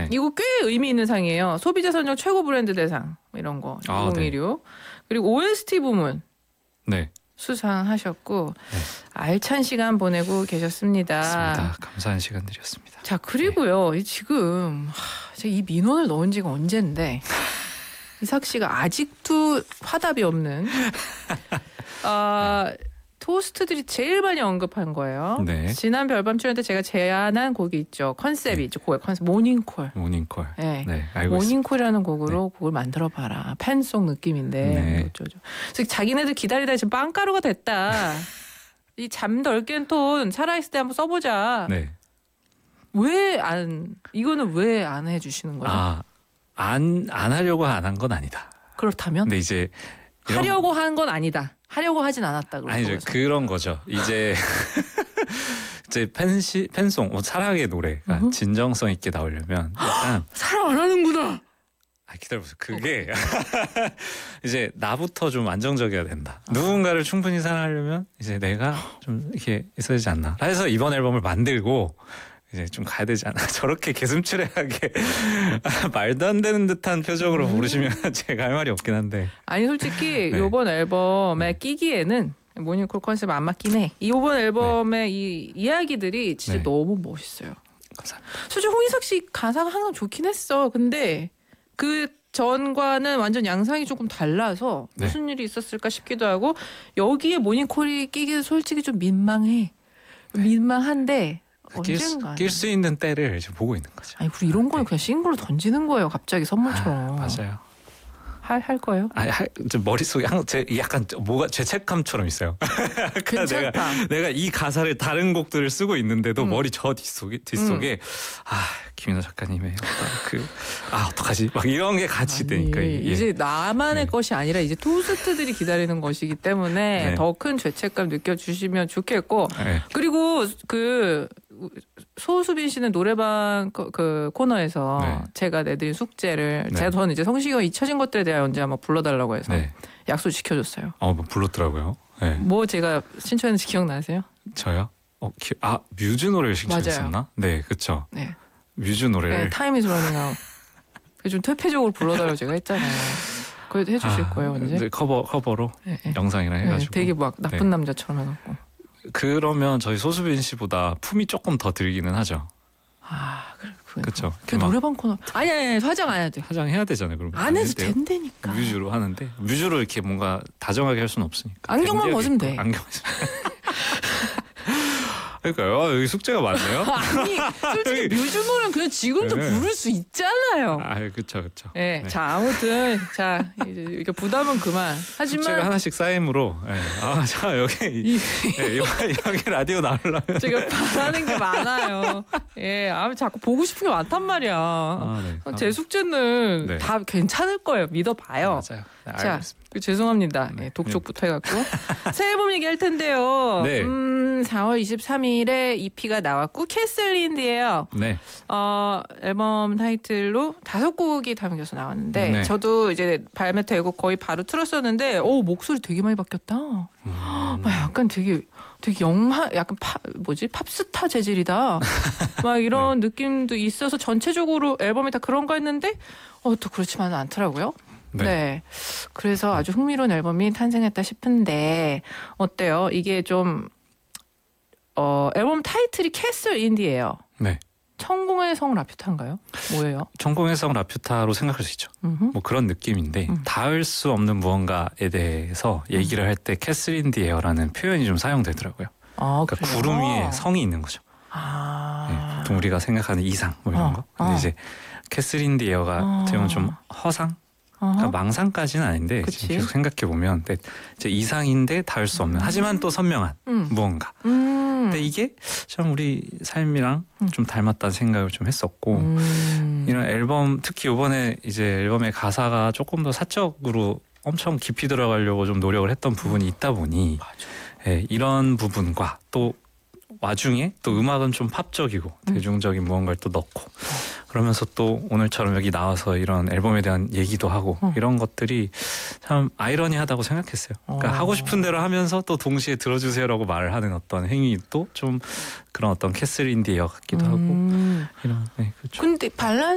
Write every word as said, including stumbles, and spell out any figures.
이거 꽤 의미 있는 상이에요. 소비자 선정 최고 브랜드 대상 이런 거 아, 이천십육. 네. 그리고 오에스티 부문 네. 수상하셨고 네. 알찬 시간 보내고 계셨습니다. 맞습니다. 감사한 시간들이었습니다. 자 그리고요 네. 지금 하, 제가 이 민원을 넣은 지가 언젠데 이삭 씨가 아직도 화답이 없는 아, 토스트들이 제일 많이 언급한 거예요. 네. 지난 별밤 출연 때 제가 제안한 곡이 있죠. 컨셉이 네. 있죠. 곡의 컨셉 모닝콜. 모닝콜. 네. 네, 알고 모닝콜이라는 곡으로 네. 곡을 만들어봐라. 팬송 느낌인데. 네. 어쩌죠. 그래서 자기네들 기다리다 지금 빵가루가 됐다. 이 잠덜 깬 톤 살아있을 때 한번 써보자. 네. 왜 안 이거는 왜 안 해주시는 거죠? 아, 안, 안 하려고 안 한 건 아니다. 그렇다면? 근데 이제 이런... 하려고 한 건 아니다. 하려고 하진 않았다. 아니죠. 그런 거죠. 이제 이제 팬시 팬송, 뭐 사랑의 노래가 으흠. 진정성 있게 나오려면 일단 사랑 안 하는구나. 아, 기다려보세요. 그게 이제 나부터 좀 안정적이어야 된다. 누군가를 충분히 사랑하려면 이제 내가 좀 이렇게 있어야 되지 않나. 그래서 이번 앨범을 만들고 이제 좀 가야 되지 않나. 저렇게 개슴츠레하게 말도 안 되는 듯한 표정으로 부르시면 제가 할 말이 없긴 한데. 아니 솔직히 네. 이번 앨범에 끼기에는 모닝콜 컨셉 안 맞긴 해. 이번 앨범의 네. 이 이야기들이 진짜 네. 너무 멋있어요. 감사합니다. 솔직히 홍인석 씨 가사가 항상 좋긴 했어. 근데 그 전과는 완전 양상이 조금 달라서 네. 무슨 일이 있었을까 싶기도 하고 여기에 모닝콜이 끼기는 솔직히 좀 민망해. 네. 민망한데 언젠가 낄 수 있는 때를 지금 보고 있는 거죠. 아니 우리 이런 거는 그냥 싱글로 던지는 거예요. 갑자기 선물처럼. 아, 맞아요. 할, 할 거예요? 아니, 할, 저 머릿속에 항상 제 약간 뭐가 죄책감처럼 있어요. 괜찮다. 내가, 내가 이 가사를 다른 곡들을 쓰고 있는데도 음. 머리 저 뒷속에, 뒷속에 음. 아, 김인호 작가님의 어떤 그, 아, 어떡하지? 막 이런 게 같이 아니, 되니까. 이게. 이제 나만의 네. 것이 아니라 이제 토스트들이 기다리는 것이기 때문에 네. 더 큰 죄책감 느껴주시면 좋겠고 네. 그리고 그 소수빈 씨는 노래방 그, 그 코너에서 네. 제가 내드린 숙제를 네. 제가 저는 이제 성시경이 잊혀진 것들에 대해 언제 한번 불러달라고 해서 네. 약속 지켜줬어요. 어, 뭐 불렀더라고요. 네. 뭐 제가 신청했는지 기억나세요? 저요? 어, 기, 아, 뮤즈 노래를 신청했었나? 네, 그쵸. 네. 뮤즈 노래를. 네, 타임 이즈 러닝 아웃. 좀 퇴폐적으로 불러달라고 제가 했잖아요. 그래도 해주실 아, 거예요, 언제? 네, 커버, 커버로 네, 네. 영상이랑 네, 해가지고. 되게 막 나쁜 네. 남자처럼 해갖고. 그러면 저희 소수빈 씨보다 품이 조금 더 들기는 하죠. 아, 그래, 그래. 그쵸. 그 노래방 코너. 아니, 아니, 아니, 화장 안 해야 돼. 화장해야 되잖아요. 그럼 안 해도 된다니까. 뮤즈로 하는데 뮤즈로 이렇게 뭔가 다정하게 할 수는 없으니까. 안경만 벗으면 돼. 안경. 그러니까요. 아, 여기 숙제가 많네요. 아니, 솔직히 뮤즈 노래는 그냥 지금도 네. 부를 수 있잖아요. 아, 그렇죠, 그렇죠. 네, 네. 자 아무튼 자 이제 이렇게 부담은 그만. 숙제가 하지만 하나씩 쌓임으로. 네. 아, 자 여기 이, 네, 여기 라디오 나오려면 제가 바라는 게 많아요. 예, 아 자꾸 보고 싶은 게 많단 말이야. 아, 네. 제 숙제는 네. 다 괜찮을 거예요. 믿어봐요. 맞아요. 네, 자, 알겠습니다. 그, 죄송합니다. 네. 예, 독촉부터 해갖고 새 앨범 얘기할 텐데요. 네. 음, 사월 이십삼일에 이피가 나왔고 캐슬린드예요. 네. 어, 앨범 타이틀로 다섯 곡이 담겨서 나왔는데 네. 저도 이제 발매되고 거의 바로 틀었었는데 오 목소리 되게 많이 바뀌었다. 음. 아, 약간 되게 되게 영화 약간 팝 뭐지 팝스타 재질이다. 막 이런 네. 느낌도 있어서 전체적으로 앨범이 다 그런가 했는데 어, 또 그렇지만은 않더라고요. 네. 네. 그래서 아주 흥미로운 앨범이 탄생했다 싶은데 어때요? 이게 좀 어, 앨범 타이틀이 캐슬 인디예요. 네. 천공의 성 라퓨타인가요? 뭐예요? 천공의 성 라퓨타로 생각할 수 있죠. 음흠. 뭐 그런 느낌인데 음. 닿을 수 없는 무언가에 대해서 얘기를 할 때 캐슬린 디에어라는 표현이 좀 사용되더라고요. 아, 그러니까 구름 위에 성이 있는 거죠. 아. 네, 보통 우리가 생각하는 이상 뭐 이런 어. 거. 근데 어. 이제 캐슬린 디에어가 어. 어떻게 보면 좀 허상? 그러니까 망상까지는 아닌데 그치. 지금 계속 생각해 보면 이제 이상인데 닿을 수 없는 음. 하지만 또 선명한 음. 무언가. 음. 근데 이게 참 우리 삶이랑 음. 좀 닮았다는 생각을 좀 했었고 음. 이런 앨범 특히 이번에 이제 앨범의 가사가 조금 더 사적으로 엄청 깊이 들어가려고 좀 노력을 했던 부분이 있다 보니 예, 이런 부분과 또 와중에 또 음악은 좀 팝적이고 음. 대중적인 무언가를 또 넣고 그러면서 또 오늘처럼 여기 나와서 이런 앨범에 대한 얘기도 하고 음. 이런 것들이 참 아이러니하다고 생각했어요. 그러니까 어. 하고 싶은 대로 하면서 또 동시에 들어주세요라고 말을 하는 어떤 행위도 좀 그런 어떤 캐슬린 디어 같기도 하고 음. 이런 네, 그렇죠. 근데 발란